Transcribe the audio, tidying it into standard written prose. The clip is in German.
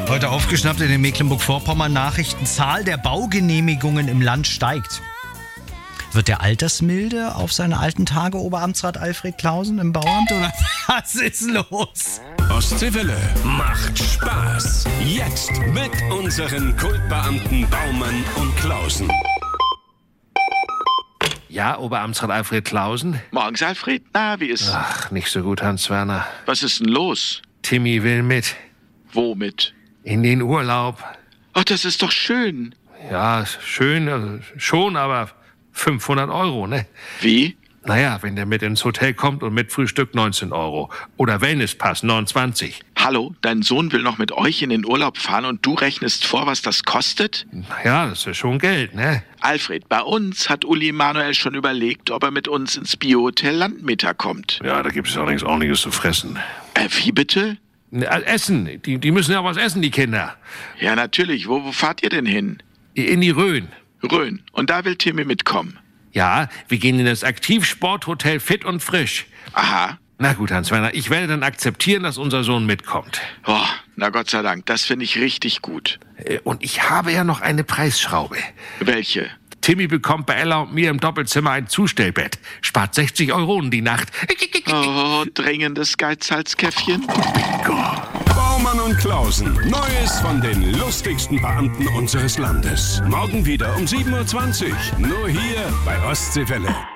Heute aufgeschnappt in den Mecklenburg-Vorpommern Nachrichten. Zahl der Baugenehmigungen im Land steigt. Wird der altersmilde auf seine alten Tage Oberamtsrat Alfred Klausen im Bauamt oder was ist los? Ostseewelle macht Spaß. Jetzt mit unseren Kultbeamten Baumann und Klausen. Ja, Oberamtsrat Alfred Klausen? Morgens, Alfred. Na, wie ist... Ach, nicht so gut, Hans-Werner. Was ist denn los? Timmy will mit. Womit? In den Urlaub. Ach, das ist doch schön. Ja, schön, schon, aber 500 Euro, ne? Wie? Naja, wenn der mit ins Hotel kommt und mit Frühstück 19 Euro. Oder Wellnesspass 29. Hallo, dein Sohn will noch mit euch in den Urlaub fahren und du rechnest vor, was das kostet? Naja, das ist schon Geld, ne? Alfred, bei uns hat Uli Manuel schon überlegt, ob er mit uns ins Biohotel Landmeter kommt. Ja, da gibt es allerdings ordentliches zu fressen. Wie bitte? Essen, die müssen ja was essen, die Kinder. Ja, natürlich. Wo fahrt ihr denn hin? In die Rhön. Rhön. Und da will Timmy mitkommen. Ja, wir gehen in das Aktivsporthotel Fit und Frisch. Aha. Na gut, Hans-Werner, ich werde dann akzeptieren, dass unser Sohn mitkommt. Oh, na Gott sei Dank, das finde ich richtig gut. Und ich habe ja noch eine Preisschraube. Welche? Timmy bekommt bei Ella und mir im Doppelzimmer ein Zustellbett. Spart 60 Euro die Nacht. Oh, dringendes Geizhalskäffchen. Baumann und Klausen. Neues von den lustigsten Beamten unseres Landes. Morgen wieder um 7:20 Uhr. Nur hier bei Ostseewelle.